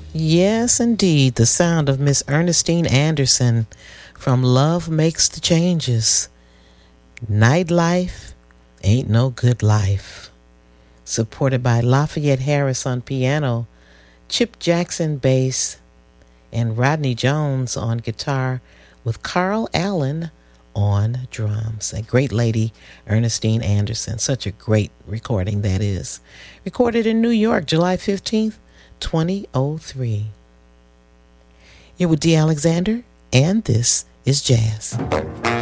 Yes, indeed. The sound of Miss Ernestine Anderson from Love Makes the Changes. Nightlife Ain't No Good Life. Supported by Lafayette Harris on piano, Chip Jackson bass, and Rodney Jones on guitar with Carl Allen on drums. A great lady, Ernestine Anderson. Such a great recording that is. Recorded in New York, July 15th, 2003. You're with Dee Alexander, and this is Jazz.